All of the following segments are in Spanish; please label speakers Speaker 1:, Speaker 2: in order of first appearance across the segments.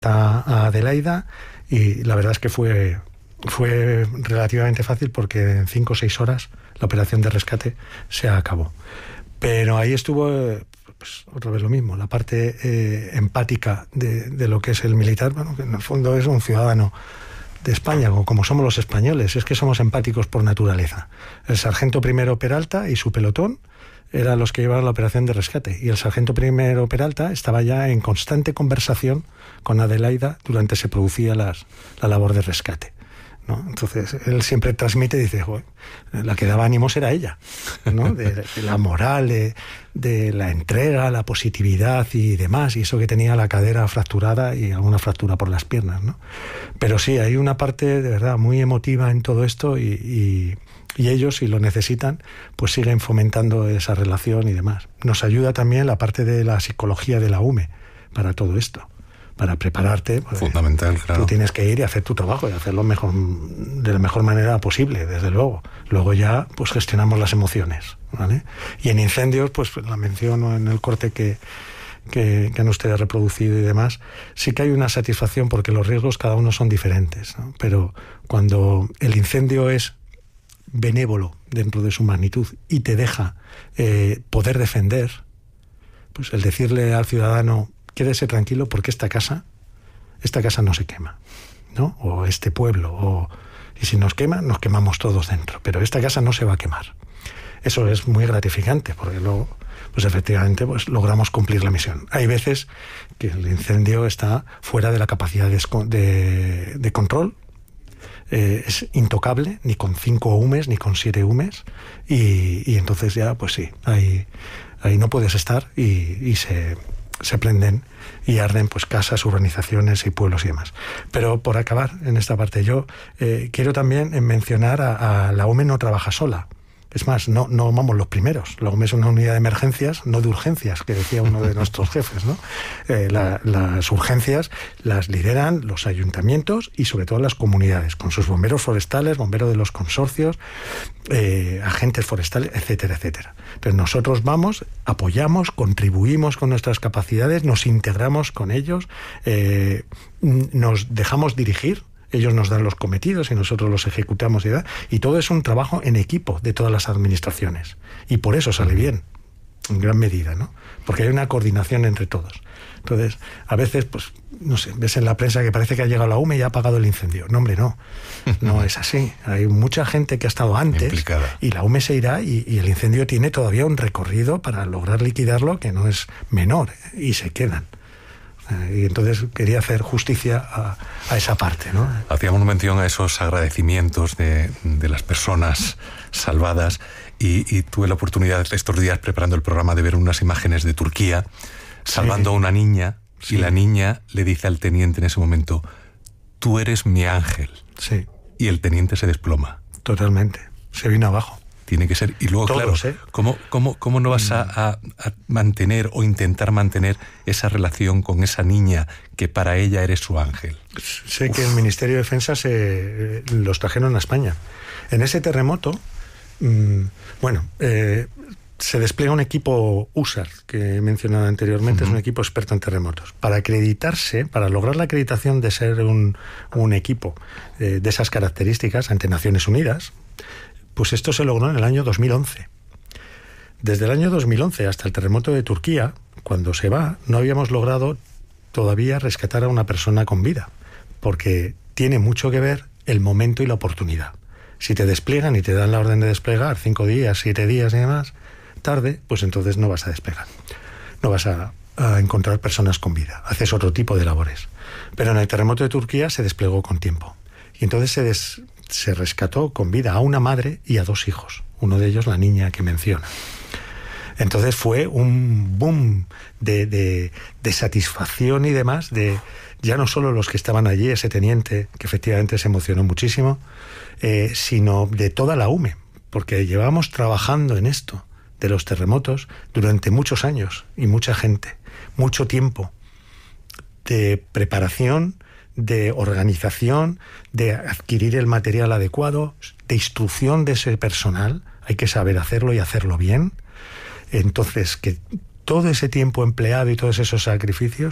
Speaker 1: a Adelaida, y la verdad es que fue relativamente fácil porque en 5 o 6 horas la operación de rescate se acabó. Pero ahí estuvo, pues, otra vez lo mismo, la parte empática de lo que es el militar, bueno, que en el fondo es un ciudadano de España, como somos los españoles, es que somos empáticos por naturaleza. El sargento primero Peralta y su pelotón eran los que llevaban la operación de rescate, y el sargento primero Peralta estaba ya en constante conversación con Adelaida durante se producía la labor de rescate, ¿no? Entonces él siempre transmite y dice, joder, la que daba ánimos era ella, ¿no? de la moral, de la entrega, la positividad y demás, y eso que tenía la cadera fracturada y alguna fractura por las piernas, ¿no? Pero sí, hay una parte de verdad muy emotiva en todo esto, y ellos, si lo necesitan, pues siguen fomentando esa relación y demás. Nos ayuda también la parte de la psicología de la UME para todo esto, para prepararte.
Speaker 2: Fundamental, claro.
Speaker 1: Tú tienes que ir y hacer tu trabajo y hacerlo de la mejor manera posible, desde luego. Luego ya pues gestionamos las emociones, ¿vale? Y en incendios, pues la menciono en el corte que han ustedes reproducido y demás, sí que hay una satisfacción porque los riesgos cada uno son diferentes, ¿no? Pero cuando el incendio es benévolo dentro de su magnitud y te deja poder defender, pues el decirle al ciudadano, quédese tranquilo porque esta casa no se quema, ¿no? O este pueblo, y si nos quema, nos quemamos todos dentro, pero esta casa no se va a quemar. Eso es muy gratificante porque luego, pues efectivamente, pues logramos cumplir la misión. Hay veces que el incendio está fuera de la capacidad de control. Es intocable, ni con 5 humes, ni con 7 humes, y entonces ya, pues sí, ahí no puedes estar, y se prenden y arden pues casas, urbanizaciones y pueblos y demás. Pero por acabar en esta parte, yo quiero también mencionar a la UME no trabaja sola. Es más, no vamos los primeros. La UME es una unidad de emergencias, no de urgencias, que decía uno de nuestros jefes, ¿no? Las urgencias las lideran los ayuntamientos y sobre todo las comunidades, con sus bomberos forestales, bomberos de los consorcios, agentes forestales, etcétera, etcétera. Pero nosotros vamos, apoyamos, contribuimos con nuestras capacidades, nos integramos con ellos, nos dejamos dirigir. Ellos nos dan los cometidos y nosotros los ejecutamos, y todo es un trabajo en equipo de todas las administraciones. Y por eso sale bien, en gran medida, ¿no? Porque hay una coordinación entre todos. Entonces, a veces, pues, no sé, ves en la prensa que parece que ha llegado la UME y ha apagado el incendio. No, hombre, no. No es así. Hay mucha gente que ha estado antes implicada, y la UME se irá, y el incendio tiene todavía un recorrido para lograr liquidarlo que no es menor, y se quedan. Y entonces quería hacer justicia a esa parte, ¿no?
Speaker 2: Hacíamos mención a esos agradecimientos de las personas salvadas, y tuve la oportunidad estos días, preparando el programa, de ver unas imágenes de Turquía salvando a una niña, y la niña le dice al teniente en ese momento, tú eres mi ángel.
Speaker 1: Sí.
Speaker 2: Y el teniente se desploma.
Speaker 1: Totalmente. Se vino abajo.
Speaker 2: Tiene que ser. Y luego, todos, claro, ¿cómo no vas a mantener o intentar mantener esa relación con esa niña que para ella eres su ángel?
Speaker 1: Sé que el Ministerio de Defensa los trajeron a España. En ese terremoto, se despliega un equipo USAR, que he mencionado anteriormente, es un equipo experto en terremotos. Para acreditarse, para lograr la acreditación de ser un equipo de esas características ante Naciones Unidas, pues esto se logró en el año 2011. Desde el año 2011 hasta el terremoto de Turquía, cuando se va, no habíamos logrado todavía rescatar a una persona con vida, porque tiene mucho que ver el momento y la oportunidad. Si te despliegan y te dan la orden de desplegar 5 días, 7 días y demás, tarde, pues entonces no vas a despegar. No vas a encontrar personas con vida. Haces otro tipo de labores. Pero en el terremoto de Turquía se desplegó con tiempo. Y entonces se rescató con vida a una madre y a 2 hijos. Uno de ellos la niña que menciona. Entonces fue un boom de satisfacción y demás, de ya no solo los que estaban allí, ese teniente que efectivamente se emocionó muchísimo, sino de toda la UME, porque llevamos trabajando en esto de los terremotos durante muchos años, y mucha gente, mucho tiempo de preparación, de organización, de adquirir el material adecuado, de instrucción de ese personal. Hay que saber hacerlo y hacerlo bien. Entonces, que todo ese tiempo empleado y todos esos sacrificios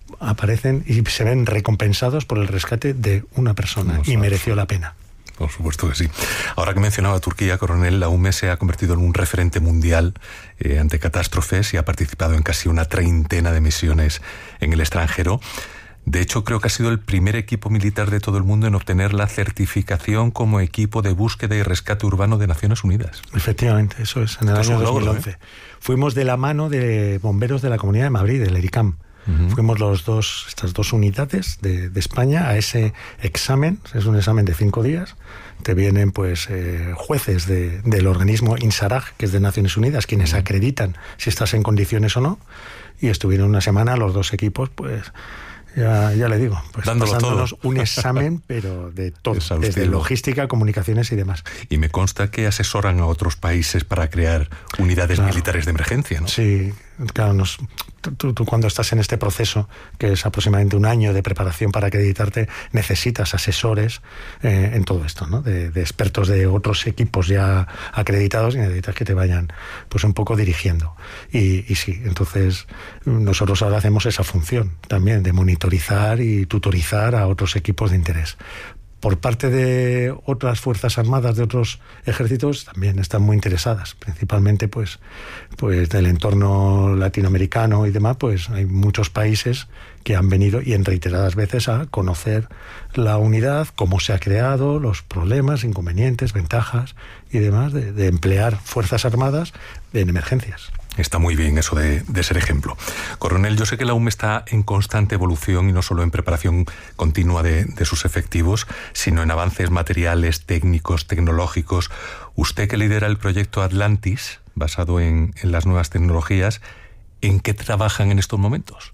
Speaker 1: aparecen y se ven recompensados por el rescate de una persona, y mereció la pena.
Speaker 2: Por supuesto que sí. Ahora que mencionaba Turquía, coronel, la UME se ha convertido en un referente mundial ante catástrofes y ha participado en casi una 30 de misiones en el extranjero. De hecho, creo que ha sido el primer equipo militar de todo el mundo en obtener la certificación como equipo de búsqueda y rescate urbano de Naciones Unidas.
Speaker 1: Efectivamente, eso es, en el año 2011. Fuimos de la mano de bomberos de la Comunidad de Madrid, del ERICAM. Fuimos estas dos unidades de España a ese examen. Es un examen de 5 días. Te vienen pues jueces del organismo INSARAG, que es de Naciones Unidas, quienes acreditan si estás en condiciones o no. Y estuvieron una semana los dos equipos, pues ya le digo, pues pasándonos un examen, pero de todo, desde logística, comunicaciones y demás.
Speaker 2: Y me consta que asesoran a otros países para crear unidades militares de emergencia, ¿no?
Speaker 1: Sí, claro, tú cuando estás en este proceso, que es aproximadamente un año de preparación para acreditarte, necesitas asesores en todo esto, ¿no? De expertos de otros equipos ya acreditados, y necesitas que te vayan pues un poco dirigiendo. Y sí, entonces nosotros ahora hacemos esa función también de monitorizar y tutorizar a otros equipos de interés. Por parte de otras fuerzas armadas de otros ejércitos también están muy interesadas, principalmente pues del entorno latinoamericano y demás. Pues hay muchos países que han venido y en reiteradas veces a conocer la unidad, cómo se ha creado, los problemas, inconvenientes, ventajas y demás de emplear fuerzas armadas en emergencias.
Speaker 2: Está muy bien eso de ser ejemplo. Coronel, yo sé que la UME está en constante evolución y no solo en preparación continua de sus efectivos, sino en avances materiales, técnicos, tecnológicos. Usted, que lidera el proyecto Atlantis, basado en las nuevas tecnologías, ¿en qué trabajan en estos momentos?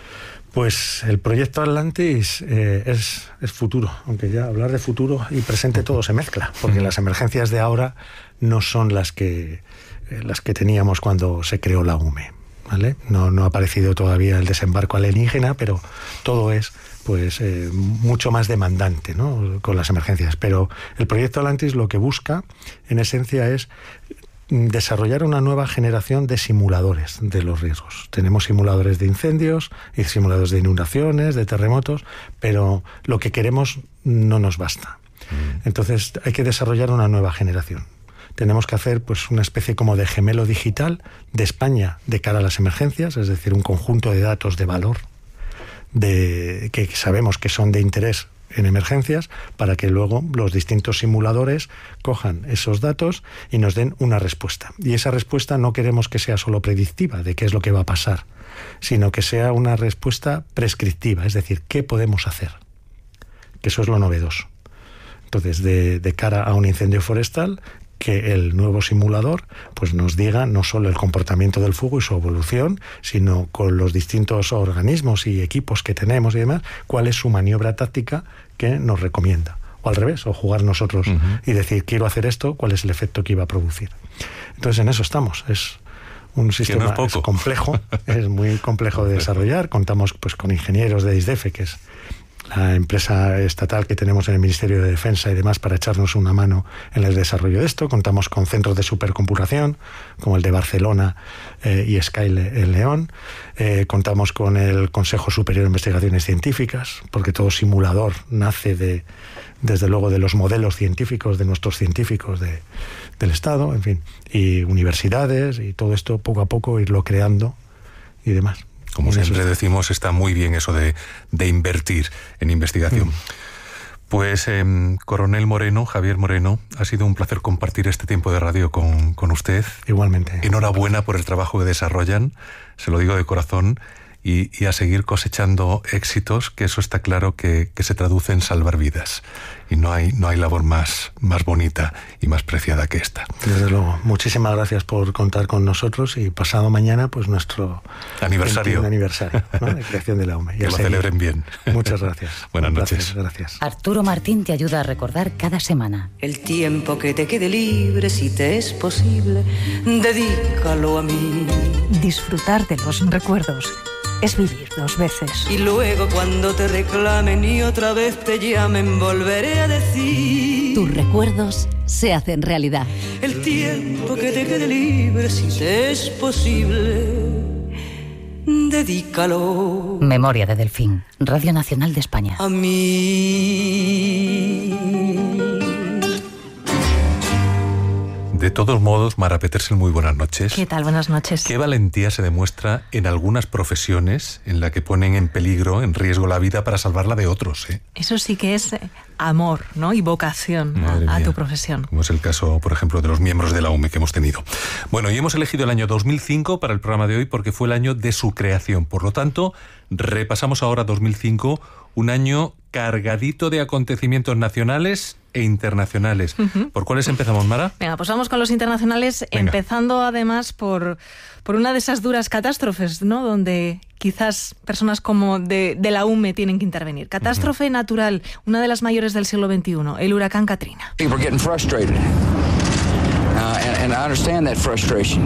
Speaker 1: Pues el proyecto Atlantis es futuro, aunque ya hablar de futuro y presente todo se mezcla, porque las emergencias de ahora no son las que teníamos cuando se creó la UME, ¿vale? No ha aparecido todavía el desembarco alienígena, pero todo es pues mucho más demandante, ¿no? Con las emergencias. Pero el proyecto Atlantis lo que busca, en esencia, es desarrollar una nueva generación de simuladores de los riesgos. Tenemos simuladores de incendios y simuladores de inundaciones, de terremotos, pero lo que queremos no nos basta. Entonces hay que desarrollar una nueva generación. Tenemos que hacer pues una especie como de gemelo digital de España de cara a las emergencias, es decir, un conjunto de datos de valor que sabemos que son de interés en emergencias, para que luego los distintos simuladores cojan esos datos y nos den una respuesta. Y esa respuesta no queremos que sea solo predictiva de qué es lo que va a pasar, sino que sea una respuesta prescriptiva, es decir, qué podemos hacer. Que eso es lo novedoso. Entonces, de cara a un incendio forestal, que el nuevo simulador pues nos diga no solo el comportamiento del fuego y su evolución, sino con los distintos organismos y equipos que tenemos y demás, cuál es su maniobra táctica que nos recomienda. O al revés, o jugar nosotros y decir, quiero hacer esto, cuál es el efecto que iba a producir. Entonces en eso estamos. Es un sistema es complejo, es muy complejo de desarrollar. Contamos pues con ingenieros de ISDEFE, que es la empresa estatal que tenemos en el Ministerio de Defensa y demás, para echarnos una mano en el desarrollo de esto. Contamos con centros de supercomputación como el de Barcelona y Skyle en León. Contamos con el Consejo Superior de Investigaciones Científicas, porque todo simulador nace desde luego de los modelos científicos de nuestros científicos del Estado, en fin, y universidades, y todo esto poco a poco irlo creando y demás.
Speaker 2: Como siempre decimos, está muy bien eso de invertir en investigación. Pues, Coronel Moreno, Javier Moreno, ha sido un placer compartir este tiempo de radio con usted.
Speaker 1: Igualmente.
Speaker 2: Enhorabuena por el trabajo que desarrollan, se lo digo de corazón, y a seguir cosechando éxitos, que eso está claro que se traduce en salvar vidas. Y no hay labor más bonita y más preciada que esta.
Speaker 1: Desde luego. Muchísimas gracias por contar con nosotros, y pasado mañana pues nuestro
Speaker 2: aniversario,
Speaker 1: ¿no? de creación de la UME.
Speaker 2: Que lo celebren bien.
Speaker 1: Muchas gracias.
Speaker 2: Buenas noches.
Speaker 1: Gracias.
Speaker 3: Arturo Martín te ayuda a recordar cada semana.
Speaker 4: El tiempo que te quede libre, si te es posible, dedícalo a mí.
Speaker 5: Disfrutar de los recuerdos es vivir dos veces.
Speaker 4: Y luego cuando te reclamen y otra vez te llamen, volveré a decir:
Speaker 3: tus recuerdos se hacen realidad.
Speaker 4: El tiempo que te quede libre, si te es posible, dedícalo
Speaker 3: Memoria de Delfín, Radio Nacional de España.
Speaker 4: a mí.
Speaker 2: De todos modos, Mara Petersen, muy buenas noches.
Speaker 5: ¿Qué tal? Buenas noches.
Speaker 2: ¿Qué valentía se demuestra en algunas profesiones en la que ponen en peligro, en riesgo la vida para salvarla de otros?
Speaker 5: Eso sí que es amor, ¿no? Y vocación a tu profesión.
Speaker 2: Como es el caso, por ejemplo, de los miembros de la UME que hemos tenido. Bueno, y hemos elegido el año 2005 para el programa de hoy porque fue el año de su creación. Por lo tanto, repasamos ahora 2005, un año cargadito de acontecimientos nacionales e internacionales. ¿Por cuáles empezamos, Mara?
Speaker 5: Venga, pues vamos con los internacionales, empezando además por una de esas duras catástrofes, ¿no? Donde quizás personas como de la UME tienen que intervenir. Catástrofe natural, una de las mayores del siglo XXI, el huracán Katrina.
Speaker 6: People are getting frustrated, and I understand that frustration.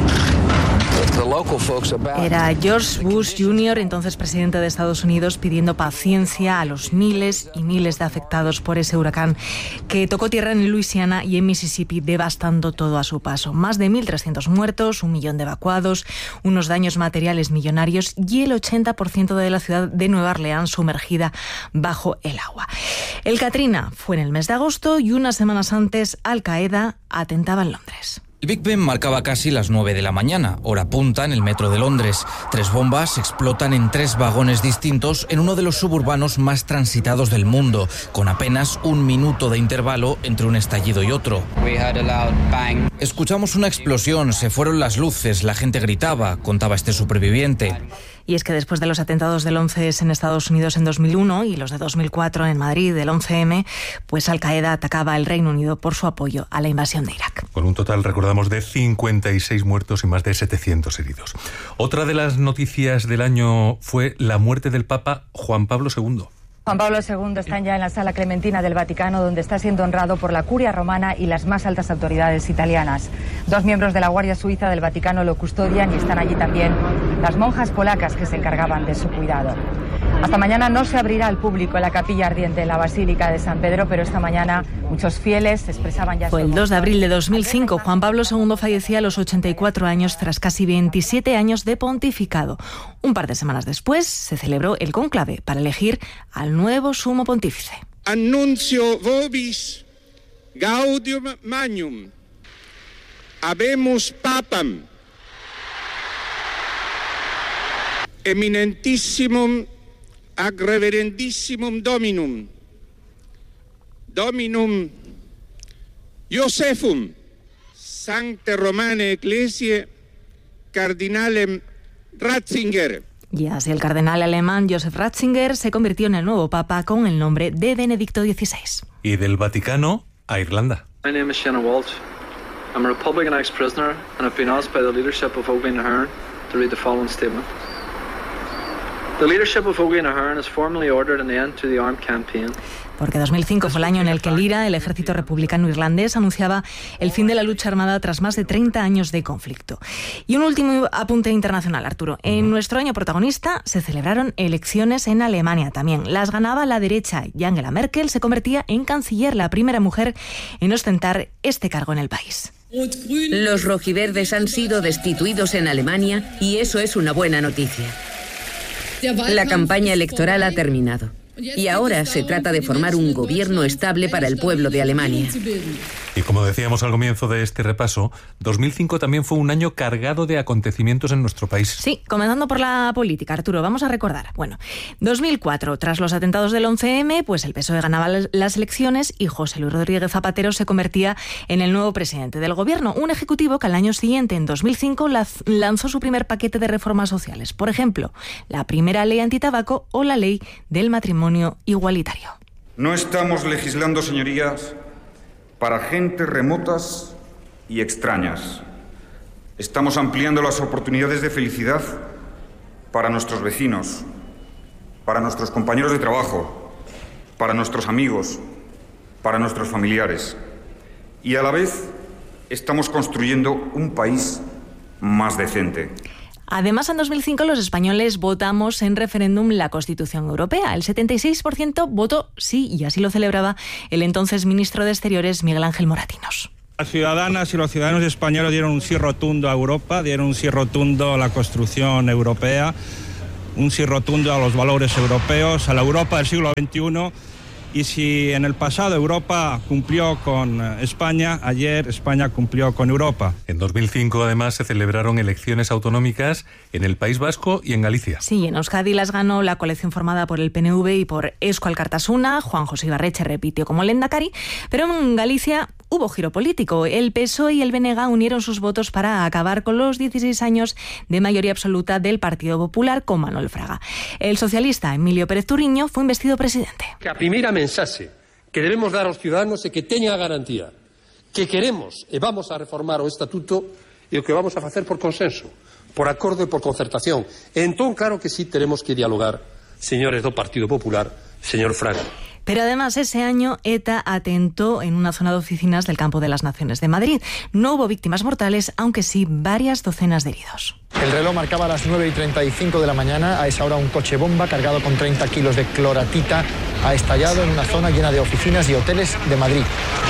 Speaker 5: Era George Bush Jr., entonces presidente de Estados Unidos, pidiendo paciencia a los miles y miles de afectados por ese huracán que tocó tierra en Luisiana y en Mississippi, devastando todo a su paso. Más de 1.300 muertos, 1 millón de evacuados, unos daños materiales millonarios y el 80% de la ciudad de Nueva Orleans sumergida bajo el agua. El Katrina fue en el mes de agosto y unas semanas antes Al-Qaeda atentaba en Londres.
Speaker 7: El Big Ben marcaba casi las 9 de la mañana, hora punta en el metro de Londres. 3 bombas explotan en 3 vagones distintos en uno de los suburbanos más transitados del mundo, con apenas 1 minuto de intervalo entre un estallido y otro. Escuchamos una explosión, se fueron las luces, la gente gritaba, contaba este superviviente.
Speaker 5: Y es que después de los atentados del 11S en Estados Unidos en 2001 y los de 2004 en Madrid del 11M, pues Al-Qaeda atacaba el Reino Unido por su apoyo a la invasión de Irak.
Speaker 2: Con un total, recordamos, de 56 muertos y más de 700 heridos. Otra de las noticias del año fue la muerte del Papa Juan Pablo II.
Speaker 8: Juan Pablo II está ya en la Sala Clementina del Vaticano, donde está siendo honrado por la Curia Romana y las más altas autoridades italianas. 2 miembros de la Guardia Suiza del Vaticano lo custodian y están allí también las monjas polacas que se encargaban de su cuidado. Hasta mañana no se abrirá al público la capilla ardiente en la Basílica de San Pedro, pero esta mañana muchos fieles expresaban ya...
Speaker 5: Fue el 2 de abril de 2005. Juan Pablo II fallecía a los 84 años tras casi 27 años de pontificado. Un par de semanas después se celebró el cónclave para elegir al nuevo sumo pontífice.
Speaker 9: Annuncio vobis gaudium magnum. Habemus papam. Eminentissimum ac reverendissimum Dominum Josephum Sancte Romane Ecclesiae Cardinalem Ratzinger.
Speaker 5: Y así el cardenal alemán Joseph Ratzinger se convirtió en el nuevo papa con el nombre de Benedicto XVI.
Speaker 2: Y del Vaticano a Irlanda.
Speaker 10: My name is Shannon Walsh. I'm a Republican ex-prisoner and I've been asked by the leadership of Óglaigh na hÉireann to read the following statement. The leadership of Óglaigh na hÉireann has formally ordered an end to the armed campaign.
Speaker 5: Porque 2005 fue el año en el que el IRA, el ejército republicano irlandés, anunciaba el fin de la lucha armada tras más de 30 años de conflicto. Y un último apunte internacional, Arturo. En nuestro año protagonista se celebraron elecciones en Alemania también. Las ganaba la derecha y Angela Merkel se convertía en canciller, la primera mujer en ostentar este cargo en el país.
Speaker 11: Los rojiverdes han sido destituidos en Alemania y eso es una buena noticia. La campaña electoral ha terminado. Y ahora se trata de formar un gobierno estable para el pueblo de Alemania.
Speaker 2: Y como decíamos al comienzo de este repaso, 2005 también fue un año cargado de acontecimientos en nuestro país.
Speaker 5: Sí, comenzando por la política, Arturo, vamos a recordar. Bueno, 2004, tras los atentados del 11M, pues el PSOE ganaba las elecciones y José Luis Rodríguez Zapatero se convertía en el nuevo presidente del gobierno. Un ejecutivo que al año siguiente, en 2005, lanzó su primer paquete de reformas sociales. Por ejemplo, la primera ley antitabaco o la ley del matrimonio igualitario.
Speaker 12: No estamos legislando, señorías, para gentes remotas y extrañas. Estamos ampliando las oportunidades de felicidad para nuestros vecinos, para nuestros compañeros de trabajo, para nuestros amigos, para nuestros familiares. Y a la vez estamos construyendo un país más decente.
Speaker 5: Además, en 2005 los españoles votamos en referéndum la Constitución Europea. El 76% votó sí, y así lo celebraba el entonces ministro de Exteriores, Miguel Ángel Moratinos.
Speaker 13: Las ciudadanas y los ciudadanos españoles dieron un sí rotundo a Europa, dieron un sí rotundo a la construcción europea, un sí rotundo a los valores europeos, a la Europa del siglo XXI. Y si en el pasado Europa cumplió con España, ayer España cumplió con Europa.
Speaker 2: En 2005, además, se celebraron elecciones autonómicas en el País Vasco y en Galicia.
Speaker 5: Sí, en Euskadi las ganó la coalición formada por el PNV y por Eusko Alkartasuna. Juan José Ibarretxe repitió como lehendakari, pero en Galicia hubo giro político. El PSOE y el BNG unieron sus votos para acabar con los 16 años de mayoría absoluta del Partido Popular con Manuel Fraga. El socialista Emilio Pérez Turiño fue investido presidente.
Speaker 14: Que a primeira mensaxe que debemos dar aos ciudadanos é que teña a garantía que queremos e vamos a reformar o estatuto e o que vamos a facer por consenso, por acordo e por concertación. E entón, claro que sí, teremos que dialogar, señores do Partido Popular, señor Fraga.
Speaker 5: Pero además ese año ETA atentó en una zona de oficinas del Campo de las Naciones de Madrid. No hubo víctimas mortales, aunque sí varias docenas de heridos.
Speaker 15: El reloj marcaba las 9:35 de la mañana. A esa hora un coche bomba cargado con 30 kilos de cloratita ha estallado en una zona llena de oficinas y hoteles de Madrid.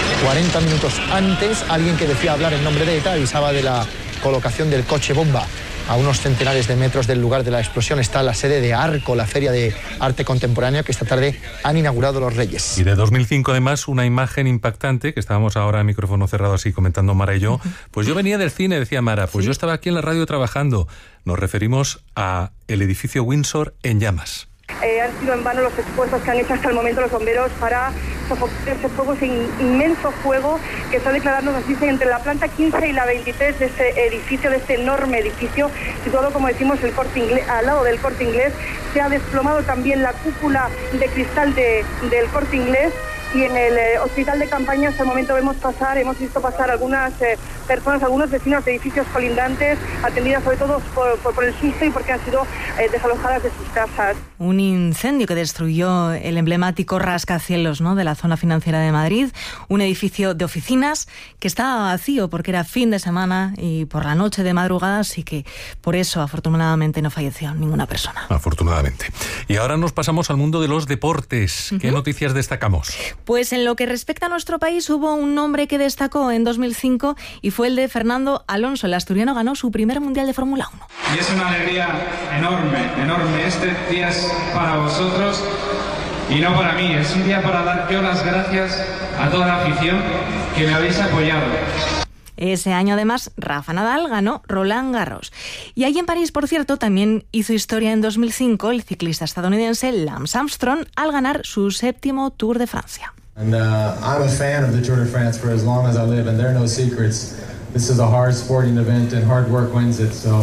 Speaker 15: 40 minutos antes, alguien que decía hablar en nombre de ETA avisaba de la colocación del coche bomba. A unos centenares de metros del lugar de la explosión está la sede de Arco, la feria de arte contemporáneo que esta tarde han inaugurado los Reyes.
Speaker 2: Y de 2005, además, una imagen impactante, que estábamos ahora a micrófono cerrado así comentando Mara y yo. Pues yo venía del cine, decía Mara, pues yo estaba aquí en la radio trabajando. Nos referimos a el edificio Windsor en llamas.
Speaker 16: Han sido en vano los esfuerzos que han hecho hasta el momento los bomberos para sofocar ese fuego, ese inmenso fuego que está declarando, nos dicen, entre la planta 15 y la 23 de este edificio, de este enorme edificio, situado, como decimos, el Corte Inglés, al lado del Corte Inglés. Se ha desplomado también la cúpula de cristal del Corte Inglés. Y en el hospital de campaña hasta el momento hemos visto pasar algunas personas, algunos vecinos de edificios colindantes, atendidas sobre todo por el susto y porque han sido desalojadas de sus casas.
Speaker 5: Un incendio que destruyó el emblemático rascacielos, ¿no?, de la zona financiera de Madrid, un edificio de oficinas que estaba vacío porque era fin de semana y por la noche de madrugada, así que por eso afortunadamente no falleció ninguna persona.
Speaker 2: Afortunadamente. Y ahora nos pasamos al mundo de los deportes. ¿Qué noticias destacamos?
Speaker 5: Pues en lo que respecta a nuestro país hubo un nombre que destacó en 2005 y fue el de Fernando Alonso. El asturiano ganó su primer Mundial de Fórmula 1.
Speaker 17: Y es una alegría enorme, enorme. Este día es para vosotros y no para mí. Es un día para dar yo las gracias a toda la afición que me habéis apoyado.
Speaker 5: Ese año, además, Rafa Nadal ganó Roland Garros. Y allí en París, por cierto, también hizo historia en 2005 el ciclista estadounidense Lance Armstrong al ganar su 7º Tour de Francia.
Speaker 18: And I'm a fan of the Tour de France for as long as I live, and there are no secrets. This is a hard sporting event, and hard work wins it. So,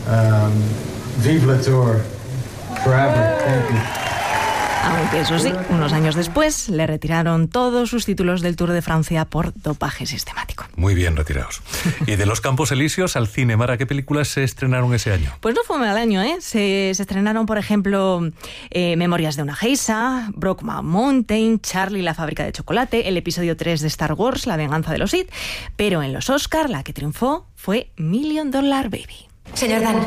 Speaker 18: vive la Tour, forever. Thank you.
Speaker 5: Aunque eso sí, unos años después le retiraron todos sus títulos del Tour de Francia por dopaje sistemático.
Speaker 2: Muy bien retirados. Y de los Campos Elíseos al cine, Mara, ¿qué películas se estrenaron ese año?
Speaker 5: Pues no fue mal año, ¿eh? Se estrenaron, por ejemplo, Memorias de una geisha, Brokeback Mountain, Charlie la fábrica de chocolate, el episodio 3 de Star Wars, La venganza de los Sith, pero en los Oscar la que triunfó fue $1 Million Baby.
Speaker 19: Señor Dan.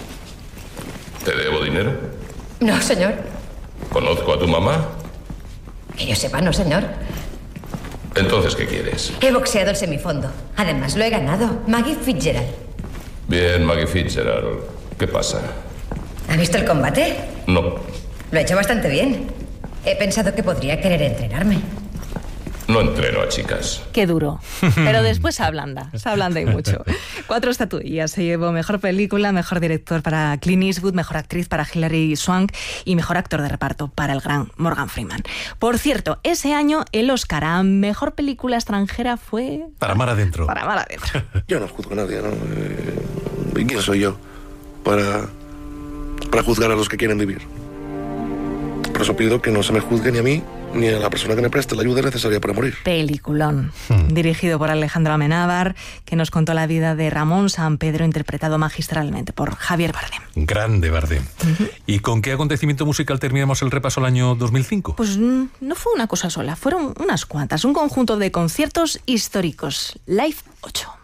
Speaker 20: ¿Te debo dinero?
Speaker 19: No, señor.
Speaker 20: ¿Conozco a tu mamá?
Speaker 19: Que yo sepa, no, señor.
Speaker 20: Entonces, ¿qué quieres?
Speaker 19: He boxeado el semifondo. Además, lo he ganado. Maggie Fitzgerald.
Speaker 20: Bien, Maggie Fitzgerald. ¿Qué pasa?
Speaker 19: ¿Ha visto el combate?
Speaker 20: No.
Speaker 19: Lo he hecho bastante bien. He pensado que podría querer entrenarme.
Speaker 20: No entreno a chicas.
Speaker 5: Qué duro. Pero después se ablanda y mucho. 4 estatuillas se llevó: mejor película, mejor director para Clint Eastwood, mejor actriz para Hilary Swank y mejor actor de reparto para el gran Morgan Freeman. Por cierto, ese año el Oscar a mejor película extranjera fue...
Speaker 2: Para Mar Adentro.
Speaker 5: Para Mar Adentro.
Speaker 21: Yo no juzgo a nadie, ¿no? ¿Y quién soy yo para juzgar a los que quieren vivir? Por eso pido que no se me juzgue ni a mí ni a la persona que me preste la ayuda necesaria para morir.
Speaker 5: Peliculón. Dirigido por Alejandro Amenábar, que nos contó la vida de Ramón San Pedro, interpretado magistralmente por Javier Bardem.
Speaker 2: Grande Bardem. ¿Y con qué acontecimiento musical terminamos el repaso al año 2005?
Speaker 5: Pues no fue una cosa sola, fueron unas cuantas. Un conjunto de conciertos históricos. Live 8.